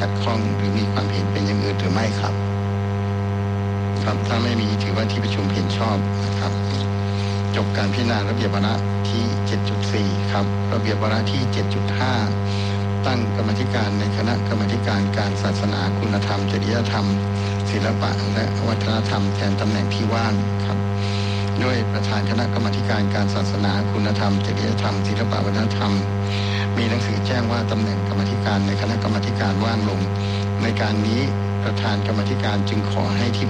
ขัดข้องหรือมีความเห็นเป็นอย่างอื่นหรือไม่ครับครับถ้าไม่มีถือว่าที่ประชุมเห็นชอบนะครับจบการพิจารณาระเบียบวาระที่ 7.4 ครับระเบียบวาระที่ 7.5 ตั้งกรรมาธิการในคณะกรรมาธิการการศาสนาคุณธรรมจริยธรรมศิลปะและวัฒนธรรมแทนตำแหน่งที่ว่างครับด้วยประธานคณะกรรมาธิการการศาสนาคุณธรรมจริยธรรมศิลปะวัฒนธรรมมีหนังสือแจ้งว่าตำแหน่งกรรมาธิการในคณะกรรมาธิการว่างลงในการนี้ประธานกรรมาธิการจึงขอให้ที่